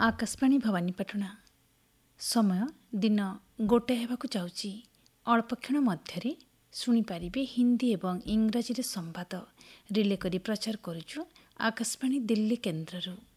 आकाशवाणी भवानीपाटଣା समय दिन 1 हेबाकु जाउची। अल्प क्षण मध्यरे शुणिपारे हिंदी एवं इंग्राजी संवाद रिले करी प्रचार करुचु आकाशवाणी दिल्ली केन्द्ररू।